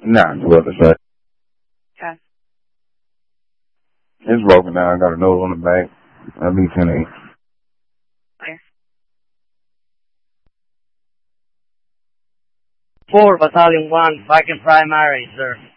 Nah, it's what to say. Okay. It's broken down. I got a note on the back. I'll be 10-8. Okay. 4 Battalion 1, Viking Primary, sir.